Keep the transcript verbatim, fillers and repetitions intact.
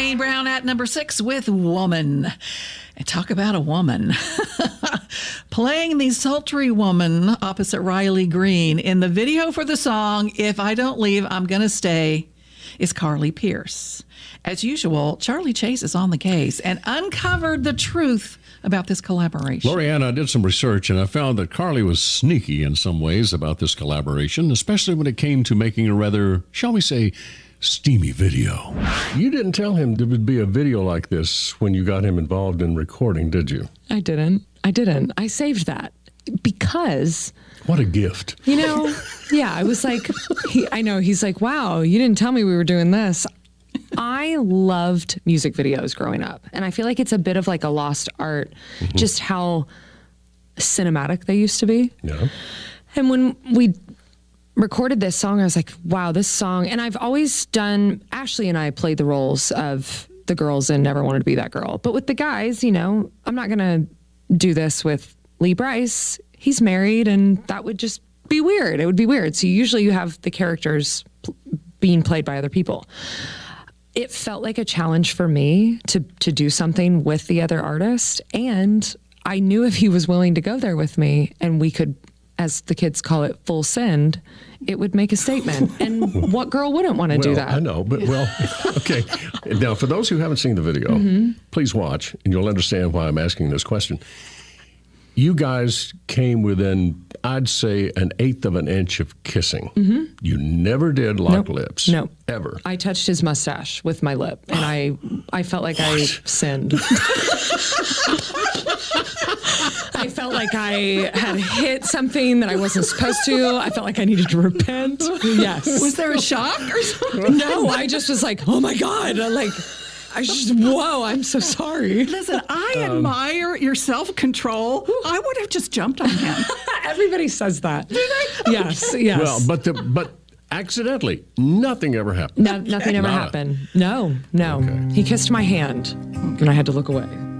Kane Brown at number six with Woman. And talk about a woman. Playing the sultry woman opposite Riley Green in the video for the song, If I Don't Leave, I'm Gonna Stay, is Carly Pearce. As usual, Charlie Chase is on the case and uncovered the truth about this collaboration. Lorianne, I did some research and I found that Carly was sneaky in some ways about this collaboration, especially when it came to making a rather, shall we say, steamy video. You didn't tell him there would be a video like this when you got him involved in recording, did you? I didn't. I didn't. I saved that because... What a gift. You know, yeah, I was like, he, I know, he's like, wow, you didn't tell me we were doing this. I loved music videos growing up, and I feel like it's a bit of like a lost art, mm-hmm. just how cinematic they used to be. Yeah. And when we recorded this song, I was like, wow, this song, and I've always done, Ashley and I played the roles of the girls in Never Wanted to Be That Girl. But with the guys, you know, I'm not going to do this with Lee Brice. He's married, and that would just be weird. It would be weird. So usually you have the characters pl- being played by other people. It felt like a challenge for me to to do something with the other artist. And I knew if he was willing to go there with me and we could, as the kids call it, full send, it would make a statement. And what girl wouldn't want to well, do that? I know, but well, okay. Now, for those who haven't seen the video, mm-hmm. please watch and you'll understand why I'm asking this question. You guys came within, I'd say, an eighth of an inch of kissing. Mm-hmm. You never did lock nope. lips. No. Ever. I touched his mustache with my lip, and I I felt like what? I sinned. I felt like I had hit something that I wasn't supposed to. I felt like I needed to repent. Yes. Was there a shock or something? No, I just was like, oh my God. Like... I just, whoa, I'm so sorry. Listen, I um, admire your self-control. I would have just jumped on him. Everybody says that. Do they? Yes, yes. Well, but the, but accidentally, nothing ever happened. No, nothing ever Nada. happened. No, no. Okay. He kissed my hand, and I had to look away.